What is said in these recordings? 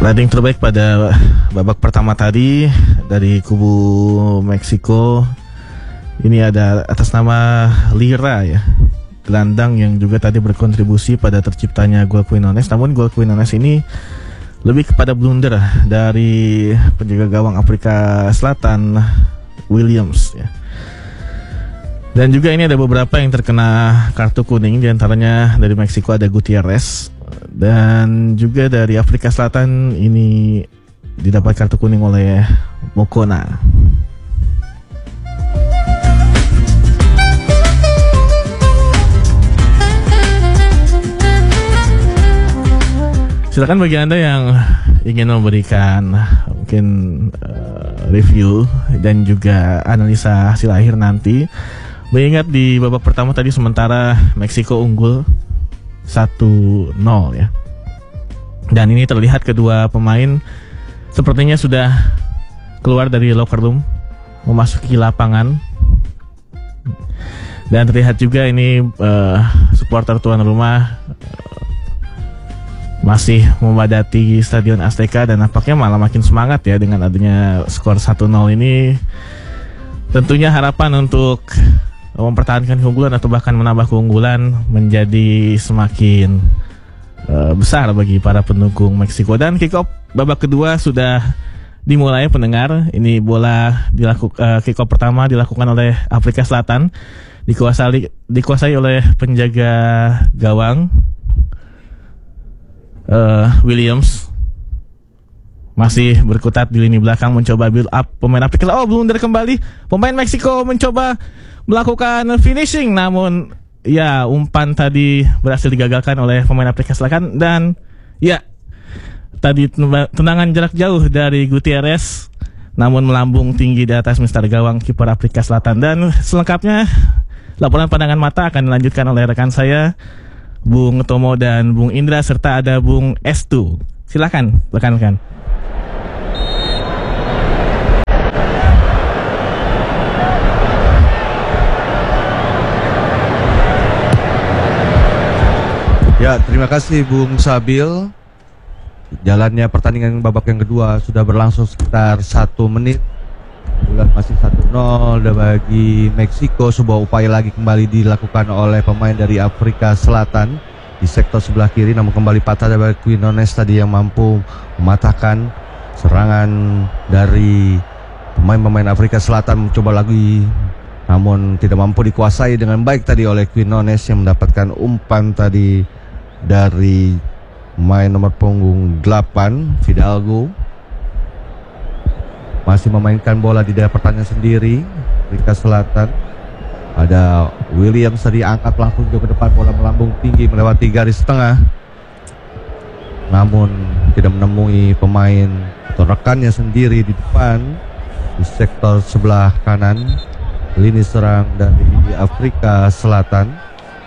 Running terbaik pada babak pertama tadi dari kubu Meksiko. Ini ada atas nama Lira ya, gelandang yang juga tadi berkontribusi pada terciptanya gol Quinones. Namun gol Quinones ini lebih kepada blunder dari penjaga gawang Afrika Selatan Williams ya. Dan juga ini ada beberapa yang terkena kartu kuning, diantaranya dari Meksiko ada Gutierrez, dan juga dari Afrika Selatan ini didapat kartu kuning oleh Mokona. Silakan bagi Anda yang ingin memberikan mungkin review dan juga analisa hasil akhir nanti. Mengingat di babak pertama tadi sementara Meksiko unggul 1-0 ya. Dan ini terlihat kedua pemain sepertinya sudah keluar dari locker room, memasuki lapangan. Dan terlihat juga ini supporter tuan rumah masih memadati Stadion Azteca dan nampaknya malah makin semangat ya dengan adanya skor 1-0 ini. Tentunya harapan untuk mempertahankan keunggulan atau bahkan menambah keunggulan menjadi semakin besar bagi para pendukung Meksiko. Dan kick off babak kedua sudah dimulai pendengar. Ini bola kick off pertama dilakukan oleh Afrika Selatan, dikuasai oleh penjaga gawang Williams. Masih berkutat di lini belakang mencoba build up pemain Afrika. Blunder kembali. Pemain Meksiko mencoba melakukan finishing, namun ya umpan tadi berhasil digagalkan oleh pemain Afrika Selatan. Dan ya tadi tendangan jarak jauh dari Gutierrez, namun melambung tinggi di atas mister gawang kiper Afrika Selatan. Dan selengkapnya laporan pandangan mata akan dilanjutkan oleh rekan saya Bung Tomo dan Bung Indra, serta ada Bung Estu. Silakan rekan-rekan. Ya, terima kasih Bung Sabil. Jalannya pertandingan babak yang kedua sudah berlangsung sekitar 1 menit. Bulan masih 1-0 bagi Meksiko. Sebuah upaya lagi kembali dilakukan oleh pemain dari Afrika Selatan di sektor sebelah kiri, namun kembali patah dari Quinones tadi yang mampu mematahkan serangan dari pemain-pemain Afrika Selatan. Mencoba lagi, namun tidak mampu dikuasai dengan baik tadi oleh Quinones yang mendapatkan umpan tadi dari pemain nomor punggung 8 Fidalgo. Masih memainkan bola di daerah pertahanan sendiri Afrika Selatan. Ada Williams tadi angkat langsung ke depan, bola melambung tinggi melewati garis tengah, namun tidak menemui pemain atau rekannya sendiri di depan di sektor sebelah kanan lini serang dari Afrika Selatan.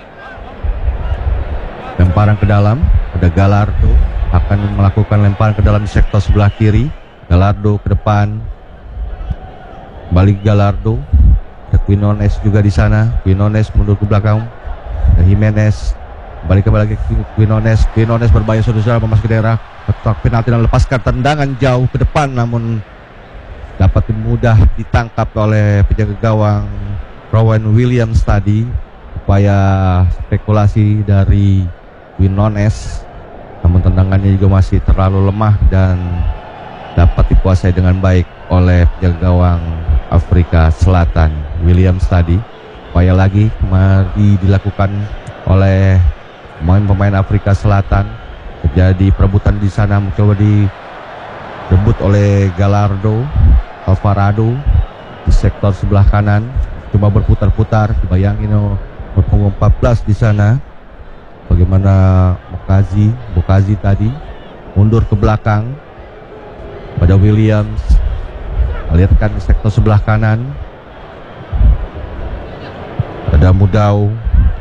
Lemparan ke dalam, ada Gallardo akan melakukan lemparan ke dalam sektor sebelah kiri. Gallardo ke depan, balik Gallardo. Ada Quinones juga di sana. Quinones mundur ke belakang. Ada Jimenez, balik kembali ke Quinones. Quinones berbahaya saudara memasuki daerah kotak penalti dan lepaskan tendangan jauh ke depan, namun dapat mudah ditangkap oleh penjaga gawang Rowan Williams tadi. Upaya spekulasi dari Quinones, namun tendangannya juga masih terlalu lemah dan dapat dikuasai dengan baik oleh penjaga gawang Afrika Selatan Williams tadi. Upaya lagi kembali dilakukan oleh pemain-pemain Afrika Selatan. Terjadi perebutan di sana, mencoba direbut oleh Gallardo Alvarado di sektor sebelah kanan. Coba berputar-putar, dibayangin berpunggung 14 di sana. Bagaimana Bokazi tadi mundur ke belakang pada Williams. Lihatkan sektor sebelah kanan, ada Mudau.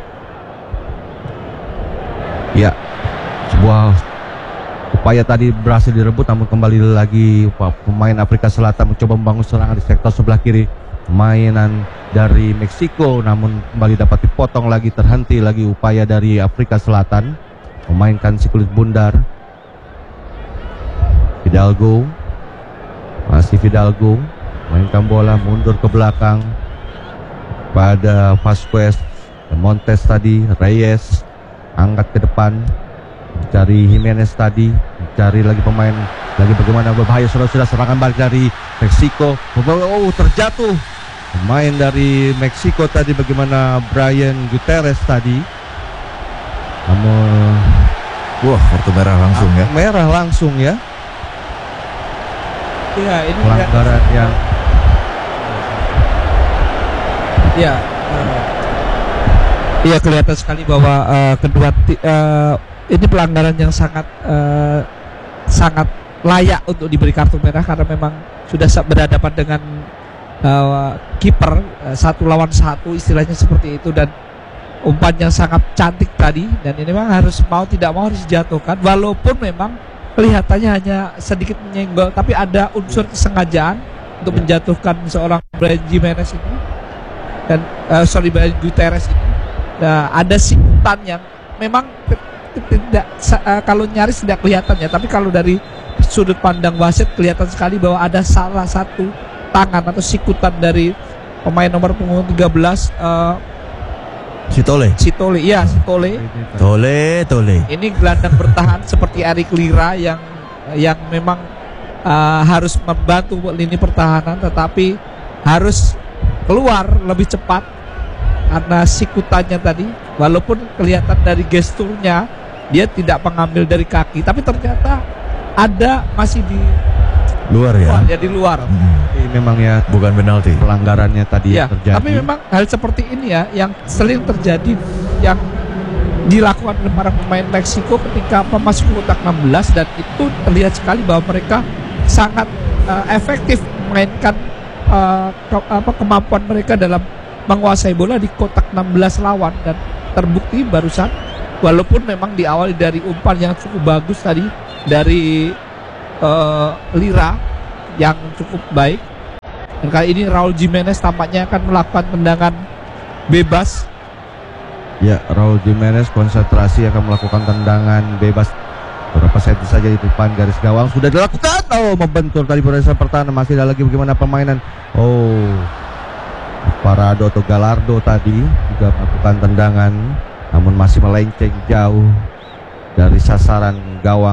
Ya, sebuah upaya tadi berhasil direbut, namun kembali lagi pemain Afrika Selatan mencoba membangun serangan di sektor sebelah kiri. Mainan dari Meksiko, namun kembali dapat dipotong lagi, terhenti lagi upaya dari Afrika Selatan memainkan si kulit bundar. Fidalgo. Masih Fidalgo mainkan bola mundur ke belakang pada Vasquez, Montes tadi, Reyes angkat ke depan, cari Jimenez tadi, cari lagi pemain lagi, bagaimana berbahaya, sudah serangan balik dari Meksiko. Oh, terjatuh pemain dari Meksiko tadi, bagaimana Brian Gutierrez tadi, namun Wah, kartu merah langsung ya. merah langsung ya. Iya, ini Pelanggaran yang ya. Iya, kelihatan sekali bahwa ini pelanggaran yang sangat sangat layak untuk diberi kartu merah, karena memang sudah berhadapan dengan kiper 1 lawan 1 istilahnya seperti itu, dan umpan yang sangat cantik tadi, dan ini memang harus mau tidak mau harus dijatuhkan, walaupun memang kelihatannya hanya sedikit menyenggol, tapi ada unsur kesengajaan untuk menjatuhkan seorang Brian Jimenez ini, dan Brian Gutierrez ini. Nah, ada sikutan yang memang tidak kalau nyaris tidak kelihatan ya, tapi kalau dari sudut pandang wasit kelihatan sekali bahwa ada salah satu tangan atau sikutan dari pemain nomor punggung 13 Si Tole. Iya, si Tole. Tole. Ini gelandang bertahan seperti Eric Lira yang memang harus membantu lini pertahanan, tetapi harus keluar lebih cepat karena sikutannya tadi. Walaupun kelihatan dari gesturnya dia tidak mengambil dari kaki, tapi ternyata ada masih di Luar ya. di luar. ini memang ya Bukan penalti. pelanggarannya tadi Ya, terjadi. tapi memang hal seperti ini ya yang sering terjadi, yang dilakukan oleh para pemain Meksiko ketika memasuki kotak 16, dan itu terlihat sekali bahwa mereka sangat efektif memainkan kemampuan mereka dalam menguasai bola di kotak 16 lawan, dan terbukti barusan, walaupun memang diawali dari umpan yang cukup bagus tadi dari Lira yang cukup baik, dan kali ini Raul Jimenez tampaknya akan melakukan tendangan bebas. Ya, Raul Jimenez konsentrasi akan melakukan tendangan bebas beberapa senti saja di depan garis gawang, sudah dilakukan. Oh, membentur tadi barisan pertahanan. Masih ada lagi bagaimana permainan. Oh, Parado atau Gallardo tadi juga melakukan tendangan, namun masih melenceng jauh dari sasaran gawang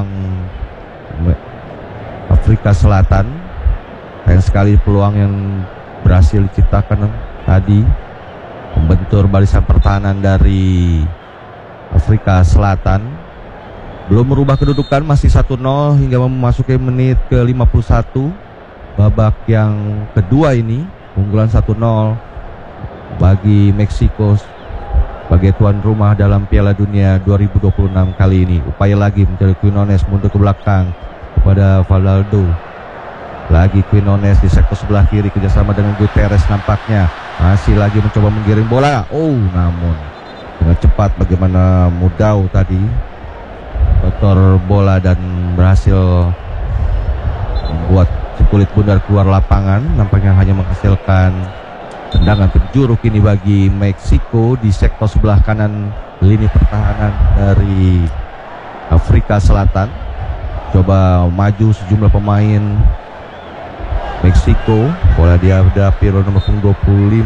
Afrika Selatan. Sayang sekali peluang yang berhasil diciptakan tadi, membentur barisan pertahanan dari Afrika Selatan. Belum merubah kedudukan, masih 1-0 hingga memasuki menit ke 51 babak yang kedua ini. Unggulan 1-0 bagi Meksiko sebagai tuan rumah dalam Piala Dunia 2026 kali ini. Upaya lagi mencari Quinones, mundur ke belakang kepada Fidalgo. Lagi Quinones di sektor sebelah kiri, kerjasama dengan Gutierrez nampaknya. Masih lagi mencoba menggiring bola. Oh, namun dengan cepat bagaimana Mudau tadi kotor bola dan berhasil membuat si kulit bundar keluar lapangan. Nampaknya hanya menghasilkan tendangan penjuru kini bagi Meksiko di sektor sebelah kanan lini pertahanan dari Afrika Selatan. Coba maju sejumlah pemain Meksiko, bola dia ada Piro nomor 25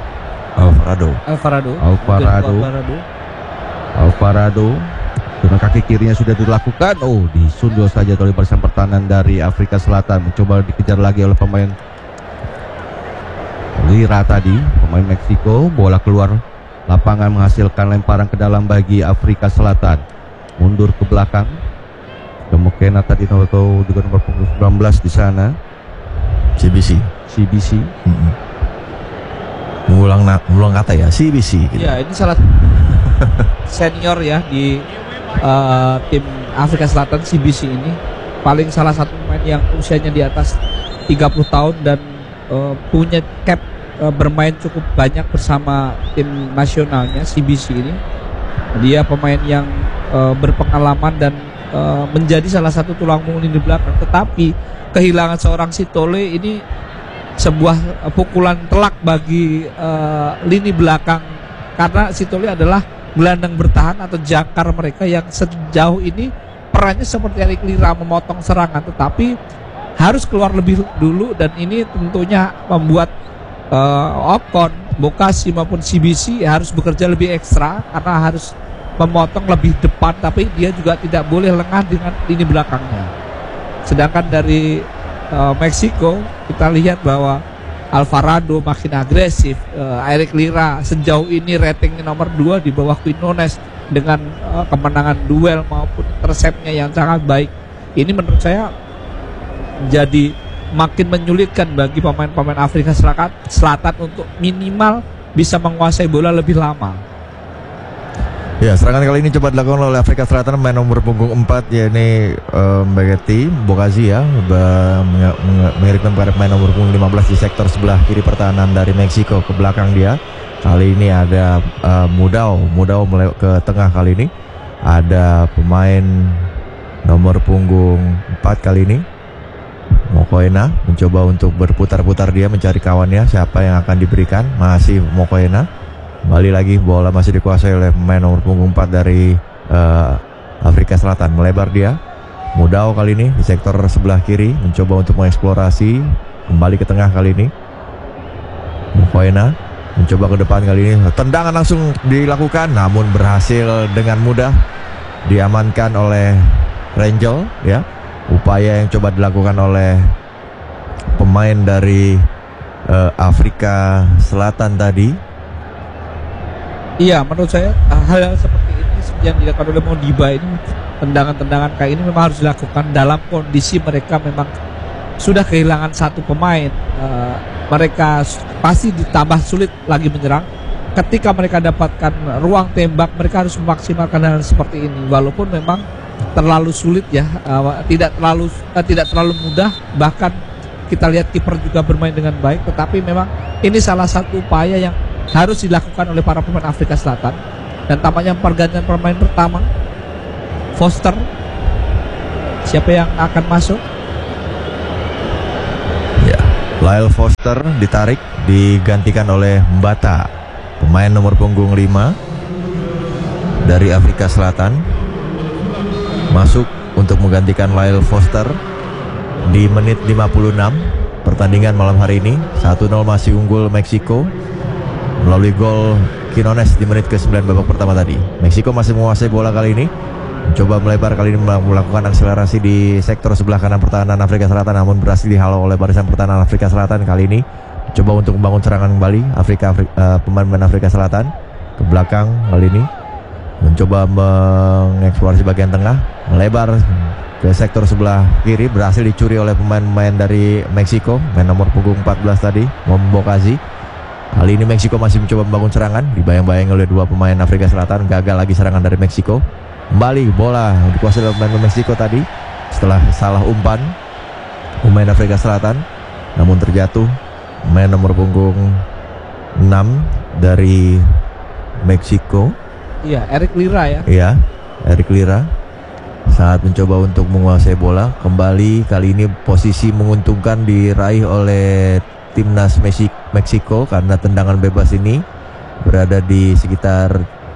Alvarado dengan kaki kirinya sudah dilakukan. Oh, disundul saja oleh barisan pertahanan dari Afrika Selatan. Mencoba dikejar lagi oleh pemain Lira tadi, pemain Meksiko. Bola keluar lapangan menghasilkan lemparan ke dalam bagi Afrika Selatan. Mundur ke belakang. Kemungkinan tadi atau juga nomor 19 di sana. CBC. Mengulang kata ya, CBC gitu. Ya, ini salah senior ya di tim Afrika Selatan, CBC ini paling salah satu pemain yang usianya di atas 30 tahun dan punya cap bermain cukup banyak bersama tim nasionalnya CBC ini. Dia pemain yang berpengalaman dan menjadi salah satu tulang punggung di belakang, tetapi kehilangan seorang Sitole ini sebuah pukulan telak bagi lini belakang, karena Sitole adalah gelandang bertahan atau jangkar mereka yang sejauh ini perannya seperti Eric Lira memotong serangan, tetapi harus keluar lebih dulu, dan ini tentunya membuat Ocon, Bokasi maupun CBC harus bekerja lebih ekstra karena harus memotong lebih depan, tapi dia juga tidak boleh lengah dengan lini belakangnya. Sedangkan dari Meksiko kita lihat bahwa Alvarado makin agresif, Eric Lira sejauh ini ratingnya nomor 2 di bawah Quinones dengan kemenangan duel maupun interceptnya yang sangat baik. Ini menurut saya jadi makin menyulitkan bagi pemain-pemain Afrika Selatan untuk minimal bisa menguasai bola lebih lama. Ya, serangan kali ini coba dilakukan oleh Afrika Selatan, main nomor punggung 4 yakni Mbegeti Bokazi ya, mengirimkan pada main nomor punggung 15 di sektor sebelah kiri pertahanan dari Meksiko ke belakang dia. Kali ini ada Mudau ke tengah kali ini. Ada pemain nomor punggung 4 kali ini Mokoena mencoba untuk berputar-putar dia mencari kawannya, siapa yang akan diberikan. Masih Mokoena. Kembali lagi bola masih dikuasai oleh pemain nomor punggung 4 dari Afrika Selatan. Melebar dia. Mudau kali ini di sektor sebelah kiri mencoba untuk mengeksplorasi. Kembali ke tengah kali ini. Mokoena mencoba ke depan kali ini. Tendangan langsung dilakukan namun berhasil dengan mudah diamankan oleh Rangel ya. Upaya yang coba dilakukan oleh pemain dari Afrika Selatan tadi. Iya, menurut saya hal seperti ini yang dilakukan oleh Modiba ini, tendangan-tendangan kayak ini memang harus dilakukan dalam kondisi mereka memang sudah kehilangan satu pemain. Mereka pasti ditambah sulit lagi menyerang. Ketika mereka dapatkan ruang tembak, mereka harus memaksimalkan hal seperti ini. Walaupun memang terlalu sulit ya, tidak terlalu mudah. Bahkan kita lihat kiper juga bermain dengan baik, tetapi memang ini salah satu upaya yang harus dilakukan oleh para pemain Afrika Selatan. Dan tampaknya pergantian pemain pertama Foster, siapa yang akan masuk? Ya, Lyle Foster ditarik, digantikan oleh Mbata, pemain nomor punggung 5 dari Afrika Selatan, masuk untuk menggantikan Lyle Foster di menit 56 pertandingan malam hari ini. 1-0 masih unggul Meksiko melalui gol Quinones di menit ke-9 babak pertama tadi. Meksiko masih menguasai bola kali ini, mencoba melebar kali ini, melakukan akselerasi di sektor sebelah kanan pertahanan Afrika Selatan, namun berhasil dihalau oleh barisan pertahanan Afrika Selatan. Kali ini coba untuk membangun serangan kembali pemain-pemain Afrika Selatan ke belakang. Kali ini mencoba mengeksplorasi bagian tengah, melebar ke sektor sebelah kiri, berhasil dicuri oleh pemain-pemain dari Meksiko, main nomor punggung 14 tadi, Mombokazi. Kali ini Meksiko masih mencoba membangun serangan, dibayang-bayang oleh dua pemain Afrika Selatan. Gagal lagi serangan dari Meksiko. Kembali bola dikuasai oleh pemain Meksiko tadi setelah salah umpan pemain Afrika Selatan, namun terjatuh pemain nomor punggung 6 dari Meksiko. Iya, Eric Lira ya. Iya, Eric Lira saat mencoba untuk menguasai bola. Kembali kali ini posisi menguntungkan diraih oleh timnas Meksiko karena tendangan bebas ini berada di sekitar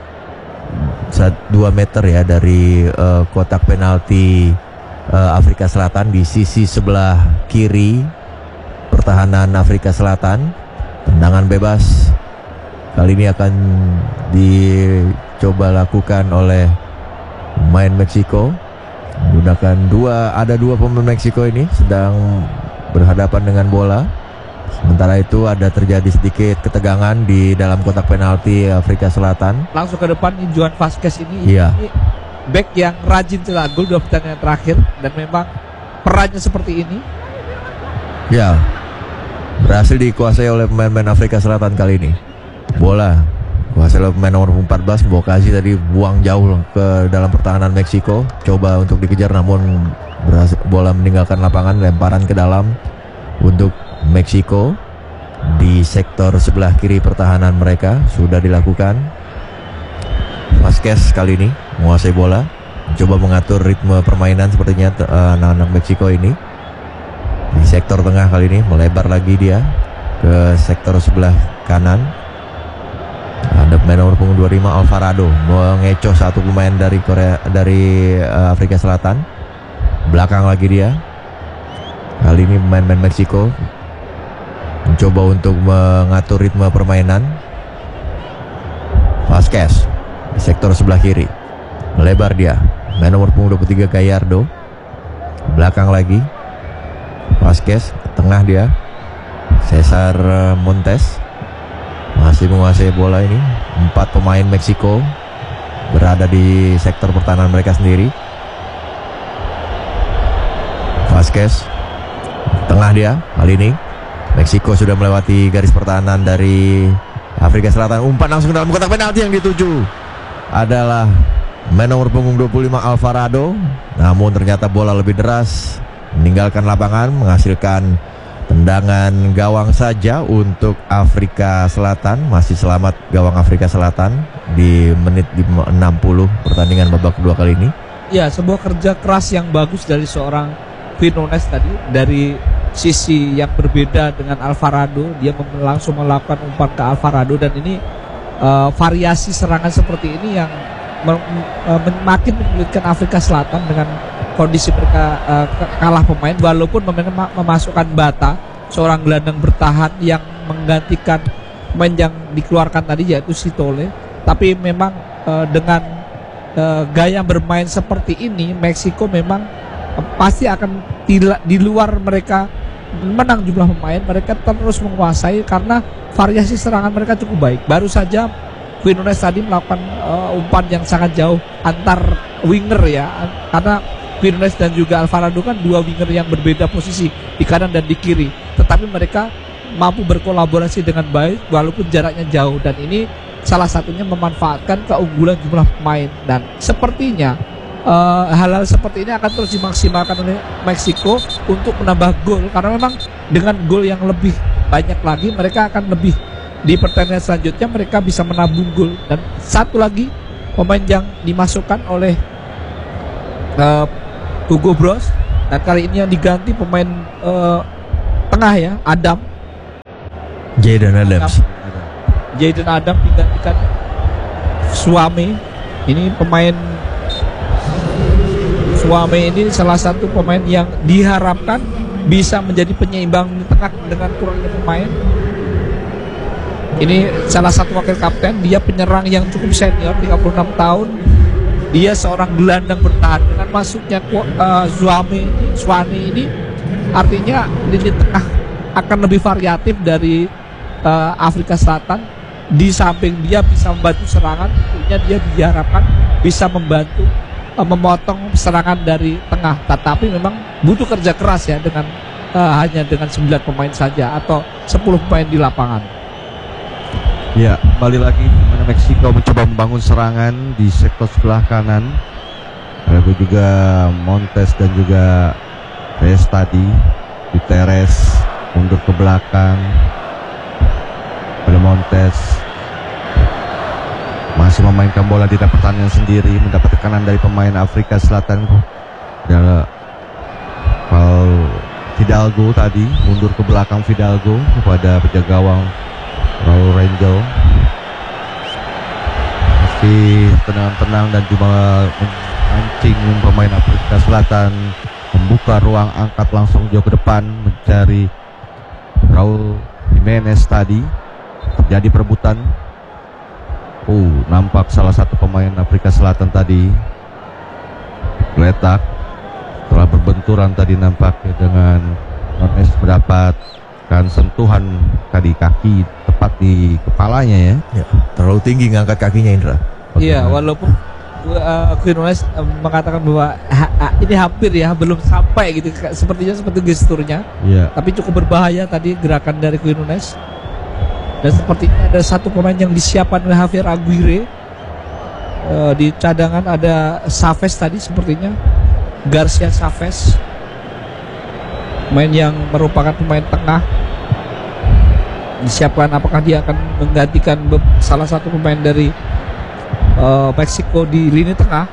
2 meter ya dari kotak penalti Afrika Selatan di sisi sebelah kiri pertahanan Afrika Selatan. Tendangan bebas kali ini akan dicoba lakukan oleh pemain Meksiko menggunakan ada dua pemain Meksiko ini sedang berhadapan dengan bola. Sementara itu ada terjadi sedikit ketegangan di dalam kotak penalti Afrika Selatan. Langsung ke depan Juan Vazquez ini, iya, ini back yang rajin cetak gol 2 pertandingan terakhir, dan memang perannya seperti ini. Ya, berhasil dikuasai oleh pemain-pemain Afrika Selatan kali ini. Bola kuasai oleh pemain nomor 14 Bokazi tadi, buang jauh ke dalam pertahanan Meksiko. Coba untuk dikejar namun berhasil, bola meninggalkan lapangan, lemparan ke dalam untuk Meksiko di sektor sebelah kiri pertahanan mereka sudah dilakukan. Vazquez kali ini menguasai bola, coba mengatur ritme permainan sepertinya anak-anak Meksiko ini. Di sektor tengah kali ini melebar lagi dia ke sektor sebelah kanan. Ada pemain nomor punggung 25 Alvarado mengecoh satu pemain dari Afrika Selatan. Belakang lagi dia. Kali ini pemain Meksiko mencoba untuk mengatur ritme permainan. Vasquez di sektor sebelah kiri, melebar dia. Main nomor punggung 23 Gallardo. Belakang lagi Vasquez, ke tengah dia Cesar Montes masih menguasai bola ini. 4 pemain Meksiko berada di sektor pertahanan mereka sendiri. Vasquez, tengah dia. Kali ini Meksiko sudah melewati garis pertahanan dari Afrika Selatan. Umpan langsung dalam kotak penalti, yang dituju adalah main nomor punggung 25 Alvarado. Namun ternyata bola lebih deras meninggalkan lapangan, menghasilkan tendangan gawang saja untuk Afrika Selatan. Masih selamat gawang Afrika Selatan di menit 60 pertandingan babak kedua kali ini. Ya, sebuah kerja keras yang bagus dari seorang Quinones tadi. Dari sisi yang berbeda dengan Alvarado, dia langsung melakukan umpan ke Alvarado. Dan ini variasi serangan seperti ini yang makin menyulitkan Afrika Selatan dengan kondisi mereka kalah pemain, walaupun memasukkan Bata, seorang gelandang bertahan yang menggantikan pemain yang dikeluarkan tadi, yaitu Sitole. Tapi memang dengan gaya bermain seperti ini, Meksiko memang pasti akan di luar mereka menang jumlah pemain, mereka terus menguasai karena variasi serangan mereka cukup baik. Baru saja Quinones tadi melakukan umpan yang sangat jauh antar winger ya, karena Quinones dan juga Alvarado kan dua winger yang berbeda posisi di kanan dan di kiri, tetapi mereka mampu berkolaborasi dengan baik walaupun jaraknya jauh. Dan ini salah satunya memanfaatkan keunggulan jumlah pemain. Dan sepertinya hal-hal seperti ini akan terus dimaksimalkan oleh Meksiko untuk menambah gol, karena memang dengan gol yang lebih banyak lagi mereka akan lebih, di pertandingan selanjutnya mereka bisa menabung gol. Dan satu lagi pemain yang dimasukkan oleh Hugo Bros, dan kali ini yang diganti pemain tengah ya, Jayden Adams digantikan Suame. Ini pemain Suame ini salah satu pemain yang diharapkan bisa menjadi penyeimbang di tengah dengan kurangnya pemain. Ini salah satu wakil kapten, dia penyerang yang cukup senior, 36 tahun. Dia seorang gelandang bertahan. Dengan masuknya Suame ini artinya lini tengah akan lebih variatif dari Afrika Selatan. Di samping dia bisa membantu serangan, tentunya dia diharapkan bisa membantu memotong serangan dari tengah. Tetapi memang butuh kerja keras ya, dengan hanya dengan 9 pemain saja atau 10 pemain di lapangan. Ya, kembali lagi mana Meksiko mencoba membangun serangan di sektor sebelah kanan. Ada juga Montes dan juga Reyes tadi. Guterres mundur ke belakang. Pada Montes masih memainkan bola di dalam pertandingan sendiri, mendapat tekanan dari pemain Afrika Selatan. Ada Fidalgo tadi, mundur ke belakang Fidalgo kepada penjaga gawang Raul Rangel. Masih tenang-tenang dan juga mancing pemain Afrika Selatan, membuka ruang, angkat langsung jauh ke depan mencari Raul Jimenez tadi. Terjadi perebutan. Nampak salah satu pemain Afrika Selatan tadi geletak setelah berbenturan tadi, nampaknya dengan Nunes mendapatkan sentuhan tadi kaki tepat di kepalanya ya. Terlalu tinggi ngangkat kakinya, Indra. Iya, walaupun Quinones mengatakan bahwa ini hampir ya, belum sampai gitu, sepertinya seperti gesturnya. Iya. Tapi cukup berbahaya tadi gerakan dari Quinones. Dan sepertinya ada satu pemain yang disiapkan oleh Javier Aguirre. Di cadangan ada Chavez tadi, sepertinya Garcia Chavez, pemain yang merupakan pemain tengah. Disiapkan apakah dia akan menggantikan salah satu pemain dari Meksiko di lini tengah.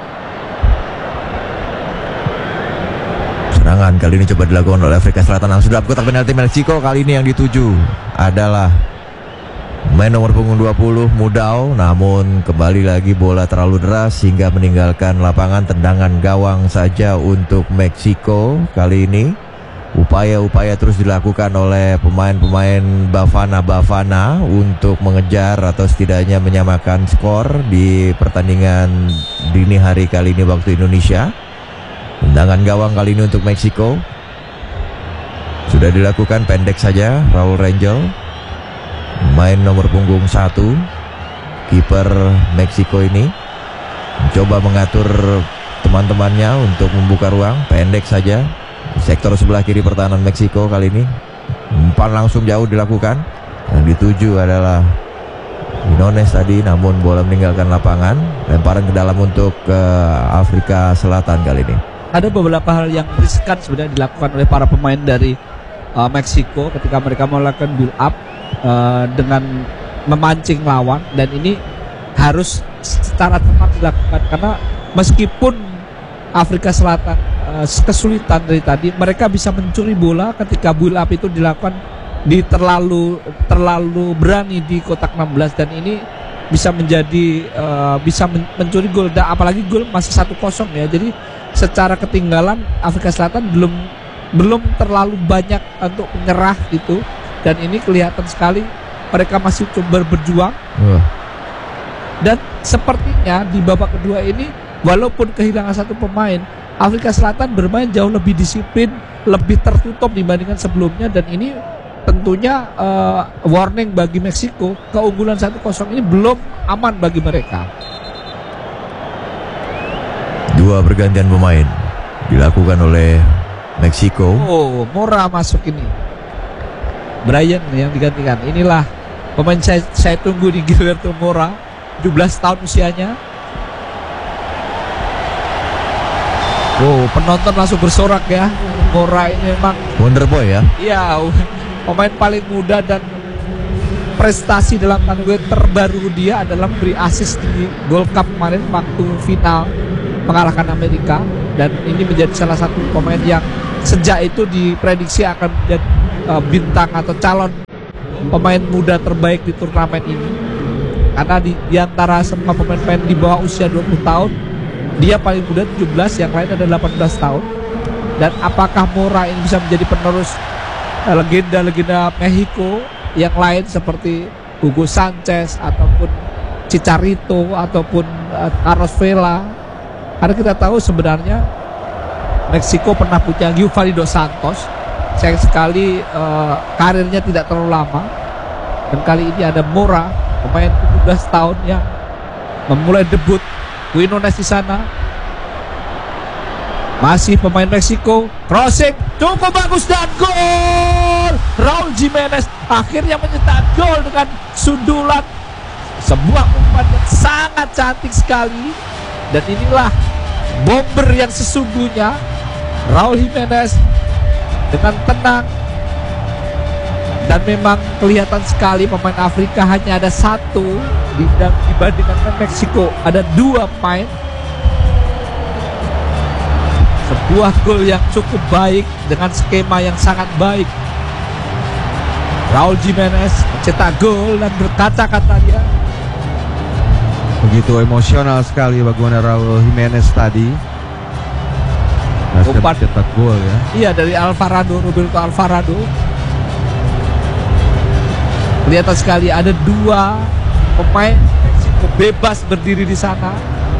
Serangan kali ini coba dilakukan oleh Afrika Selatan langsung dalam kotak penalti Meksiko. Kali ini yang dituju adalah Pemain nomor punggung 20 Mudau, namun kembali lagi bola terlalu deras hingga meninggalkan lapangan. Tendangan gawang saja untuk Meksiko kali ini. Upaya-upaya terus dilakukan oleh pemain-pemain Bafana untuk mengejar atau setidaknya menyamakan skor di pertandingan dini hari kali ini waktu Indonesia. Tendangan gawang kali ini untuk Meksiko sudah dilakukan, pendek saja. Raul Rangel, main nomor punggung 1, kiper Meksiko ini mencoba mengatur teman-temannya untuk membuka ruang, pendek saja. Sektor sebelah kiri pertahanan Meksiko kali ini, umpan langsung jauh dilakukan. Yang dituju adalah Quinones tadi, namun bola meninggalkan lapangan. Lemparan ke dalam untuk Afrika Selatan kali ini. Ada beberapa hal yang riskan sebenarnya dilakukan oleh para pemain dari Meksiko ketika mereka melakukan build up dengan memancing lawan, dan ini harus secara tepat dilakukan karena meskipun Afrika Selatan kesulitan dari tadi, mereka bisa mencuri bola ketika build up itu dilakukan di terlalu berani di kotak 16, dan ini bisa menjadi bisa mencuri gol, dan apalagi gol masih 1-0 ya. Jadi secara ketinggalan Afrika Selatan belum terlalu banyak untuk menyerah gitu, dan ini kelihatan sekali mereka masih coba berjuang. Dan sepertinya di babak kedua ini walaupun kehilangan satu pemain, Afrika Selatan bermain jauh lebih disiplin, lebih tertutup dibandingkan sebelumnya, dan ini tentunya warning bagi Meksiko. Keunggulan 1-0 ini belum aman bagi mereka. Dua pergantian pemain dilakukan oleh Meksiko. Oh, Mora masuk ini. Brian yang digantikan. Inilah pemain saya tunggu di Gilberto Mora, 17 tahun usianya. Wow, penonton langsung bersorak ya. Mora ini memang Wonder Boy ya. iya, pemain paling muda, dan prestasi dalam tanggungan terbaru dia adalah memberi assist di Gold Cup kemarin waktu final mengalahkan Amerika, dan ini menjadi salah satu pemain yang sejak itu diprediksi akan menjadi bintang atau calon pemain muda terbaik di turnamen ini, karena di antara semua pemain-pemain di bawah usia 20 tahun dia paling muda 17, yang lain ada 18 tahun. Dan apakah Mora ini bisa menjadi penerus legenda-legenda Meksiko yang lain seperti Hugo Sanchez ataupun Chicharito ataupun Carlos Vela? Karena kita tahu sebenarnya Meksiko pernah punya Giovanni Dos Santos, sayang sekali karirnya tidak terlalu lama. Dan kali ini ada Mora, pemain 17 tahun yang memulai debut. Quinones di sana, masih pemain Meksiko, crossing cukup bagus dan gol. Raul Jimenez akhirnya mencetak gol dengan sundulan, sebuah umpan yang sangat cantik sekali. Dan inilah bomber yang sesungguhnya, Raul Jimenez dengan tenang. Dan memang kelihatan sekali pemain Afrika hanya ada satu dibandingkan Meksiko ada 2 pemain. Sebuah gol yang cukup baik dengan skema yang sangat baik. Raul Jimenez mencetak gol dan berkata-kata dia. Begitu emosional sekali bagaimana Raul Jimenez tadi. Umpan mencetak gol ya. Iya, dari Roberto Alvarado. Kelihatan sekali ada 2 pemain Meksiko bebas berdiri di sana.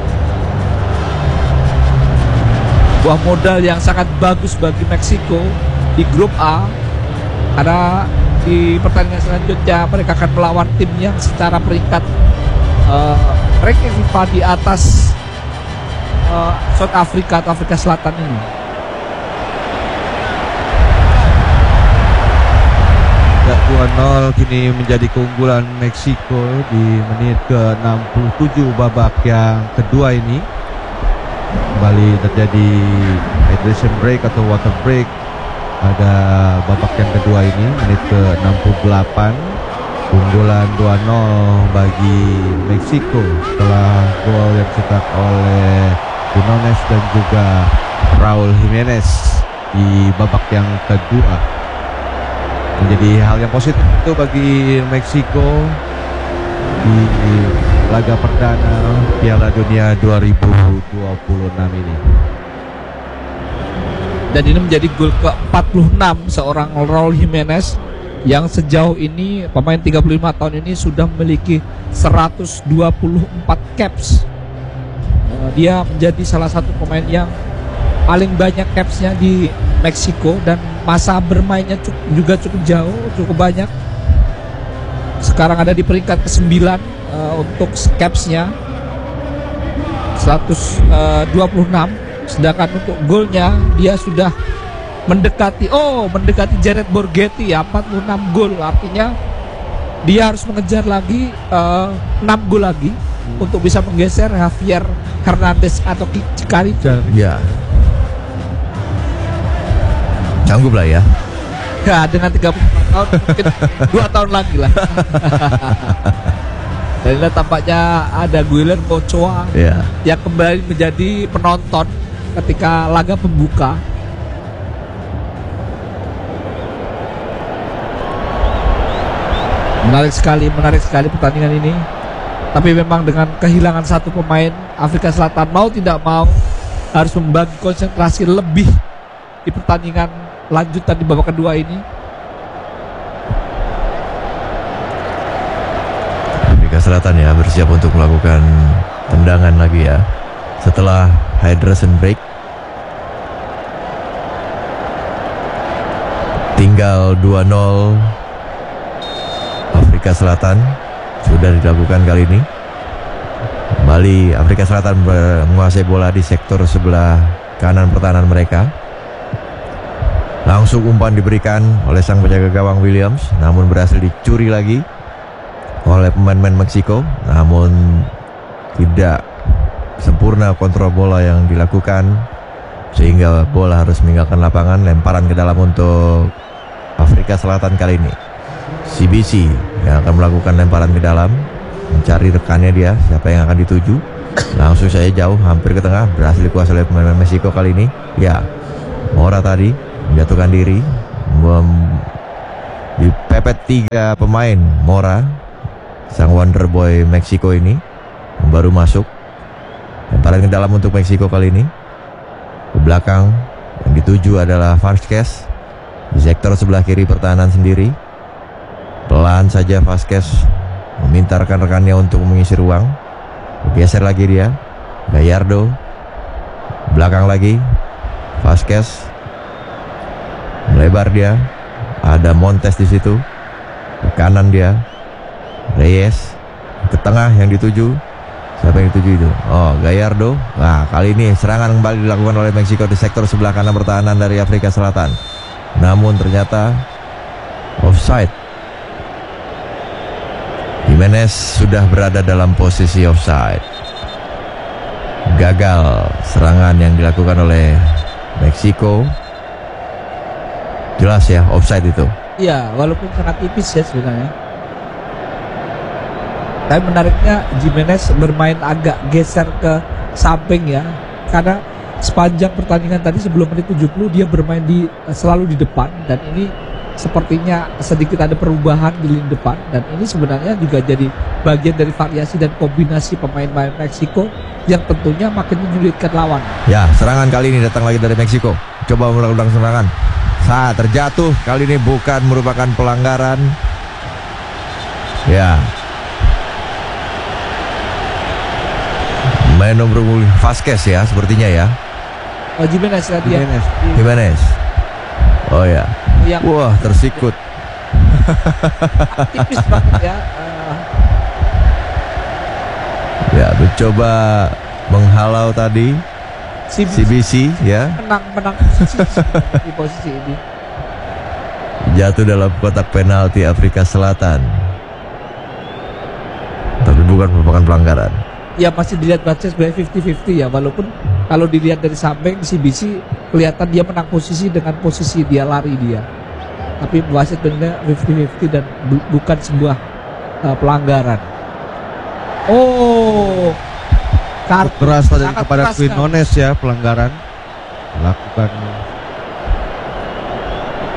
Buah modal yang sangat bagus bagi Meksiko di grup A, karena di pertandingan selanjutnya mereka akan melawan tim yang secara peringkat ranking FIFA di atas South Africa atau Afrika Selatan ini. Ya, 2-0 kini menjadi keunggulan Meksiko di menit ke-67 babak yang kedua ini. Kembali terjadi hydration break atau water break pada babak yang kedua ini, menit ke-68. Keunggulan 2-0 bagi Meksiko setelah gol yang dicetak oleh Quinones dan juga Raul Jimenez di babak yang kedua. Menjadi hal yang positif itu bagi Meksiko di laga perdana Piala Dunia 2026 ini. Dan ini menjadi gol ke-46 seorang Raul Jimenez yang sejauh ini pemain 35 tahun ini sudah memiliki 124 caps. Dia menjadi salah satu pemain yang paling banyak capsnya di Meksiko dan masa bermainnya juga cukup jauh, cukup banyak. Sekarang ada di peringkat ke-9 untuk capsnya 126. Sedangkan untuk golnya dia sudah mendekati Jared Borghetti ya, 46 gol. Artinya dia harus mengejar lagi 6 gol lagi untuk bisa menggeser Javier Hernandez atau Chicharito. Ya. Sanggup lah ya. Ya, dengan 34 tahun mungkin 2 tahun lagi lah. Dan ini tampaknya ada Guillermo Ochoa yang kembali menjadi penonton ketika laga pembuka. Menarik sekali pertandingan ini. Tapi memang dengan kehilangan satu pemain, Afrika Selatan mau tidak mau harus membagi konsentrasi lebih di pertandingan lanjutan di babak kedua ini. Afrika Selatan ya bersiap untuk melakukan tendangan lagi ya setelah hydration break. Tinggal 2-0 Afrika Selatan sudah dilakukan kali ini. Kembali Afrika Selatan menguasai bola di sektor sebelah kanan pertahanan mereka. Langsung umpan diberikan oleh sang penjaga gawang Williams, namun berhasil dicuri lagi oleh pemain-pemain Meksiko. Namun tidak sempurna kontrol bola yang dilakukan sehingga bola harus meninggalkan lapangan. Lemparan ke dalam untuk Afrika Selatan kali ini. CBC yang akan melakukan lemparan ke dalam, mencari rekannya dia, siapa yang akan dituju. Langsung saja jauh, hampir ke tengah, berhasil dikuasai oleh pemain Meksiko kali ini. Ya, Mora tadi menjatuhkan diri, dipepet 3 pemain. Mora, sang wonder boy Meksiko ini baru masuk. Lemparan ke dalam untuk Meksiko kali ini. Ke belakang, yang dituju adalah Vázquez di sektor sebelah kiri pertahanan sendiri. Pelan saja Vázquez meminta rekan-rekannya untuk mengisi ruang. Bergeser lagi dia, Gallardo. Belakang lagi Vázquez, melebar dia. Ada Montes di situ. Ke kanan dia, Reyes. Ke tengah yang dituju, siapa yang dituju itu? Oh, Gallardo. Nah, kali ini serangan kembali dilakukan oleh Meksiko di sektor sebelah kanan pertahanan dari Afrika Selatan. Namun ternyata offside. Jimenez sudah berada dalam posisi offside. Gagal serangan yang dilakukan oleh Meksiko. Jelas ya offside itu. Iya, walaupun sangat tipis ya sebenarnya. Tapi menariknya Jimenez bermain agak geser ke samping ya. Karena sepanjang pertandingan tadi sebelum menit 70 dia bermain selalu di depan. Dan ini sepertinya sedikit ada perubahan di lini depan. Dan ini sebenarnya juga jadi bagian dari variasi dan kombinasi pemain-pemain Meksiko yang tentunya makin menyulitkan lawan. Ya, serangan kali ini datang lagi dari Meksiko. Coba melakukan serangan. Saat terjatuh kali ini bukan merupakan pelanggaran. Ya, main nomor Vázquez ya sepertinya ya. Oh, Jimenez tadi ya. Jimenez. Oh ya. Yang Wah, tersikut. tipis banget ya. Ya, mencoba menghalau tadi CBC ya. Menang di posisi ini. Jatuh dalam kotak penalti Afrika Selatan. Tapi bukan merupakan pelanggaran. Ya masih dilihat baca sebagai 50-50 ya. Walaupun kalau dilihat dari samping CBC kelihatan dia menang posisi dengan posisi dia lari dia. Tapi wasit benar 50-50 dan bukan sebuah pelanggaran. Oh, kartu Keras tadi sangat kepada keras, Quinones ya, pelanggaran lakukan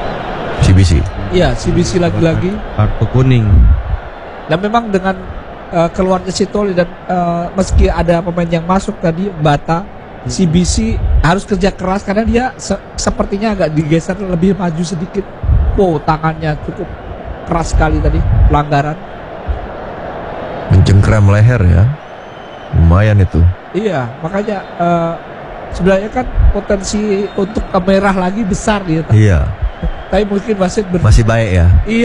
CBC. Iya, CBC lagi-lagi. kartu kuning. Dan memang dengan keluarnya Sitoli dan meski ada pemain yang masuk tadi Bata, CBC harus kerja keras karena dia sepertinya agak digeser lebih maju sedikit. Wow, tangannya cukup keras sekali tadi, pelanggaran. Mencengkram leher ya, lumayan itu. Iya, makanya sebenarnya kan potensi untuk merah lagi besar dia. Iya. Tapi mungkin wasit Masih baik ya. Iya.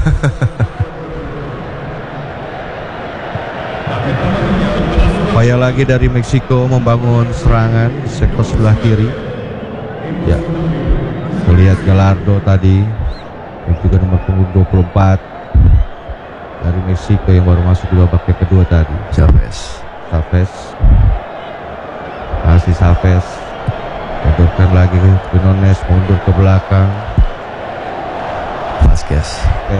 Upaya lagi dari Meksiko membangun serangan di sektor sebelah kiri. Ya, terlihat Gallardo tadi, yang juga nomor punggung 24 dari Meksiko yang baru masuk di babak yang kedua tadi. Chavez. Masih Chavez, mundurkan lagi ke Quinones, mundur ke belakang. Vasquez.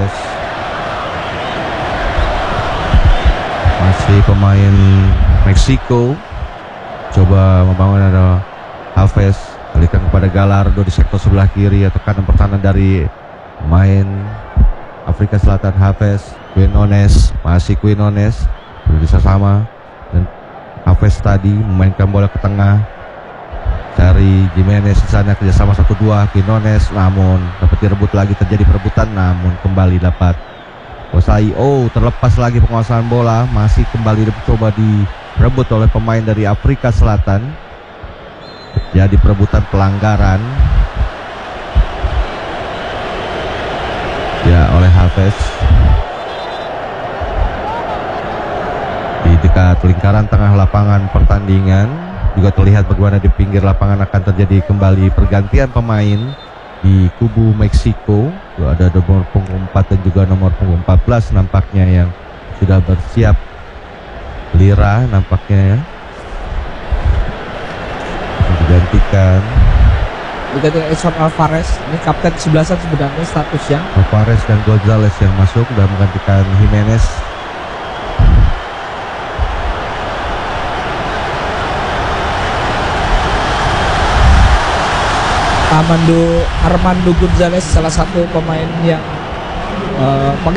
Masih pemain Meksiko coba membangun, ada Chavez, balikan kepada Gallardo di sektor sebelah kiri, atau tekanan pertahanan dari pemain Afrika Selatan. Chavez, Quinones, masih Quinones bisa sama, dan Chavez tadi memainkan bola ke tengah, cari Jimenez di sana, kerjasama 1-2. Quinones namun dapat direbut lagi, terjadi perebutan namun kembali dapat Osai. Terlepas lagi penguasaan bola, masih kembali coba direbut oleh pemain dari Afrika Selatan. Jadi perebutan pelanggaran ya oleh Chavez di dekat lingkaran tengah lapangan pertandingan. Juga terlihat bagaimana di pinggir lapangan akan terjadi kembali pergantian pemain di kubu Meksiko. Ada nomor punggung 4 dan juga nomor punggung 14 nampaknya yang sudah bersiap. Lira nampaknya ya, digantikan Edson Alvarez, ini kapten 11-an sebenarnya statusnya. Alvarez dan Gonzalez yang masuk dan menggantikan Jimenez. Armando Gonzalez salah satu pemain yang